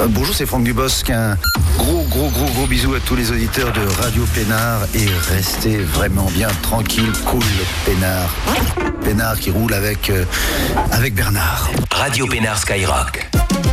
Bonjour, c'est Franck Dubosc. Un gros bisou à tous les auditeurs de Radio Pénard et restez vraiment bien tranquille, cool, Pénard. Pénard qui roule avec Bernard. Radio Pénard Skyrock.